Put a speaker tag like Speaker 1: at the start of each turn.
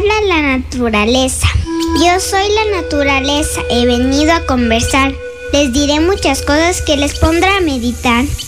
Speaker 1: habla la naturaleza. Yo soy la naturaleza, he venido a conversar. Les diré muchas cosas que les pondrá a meditar.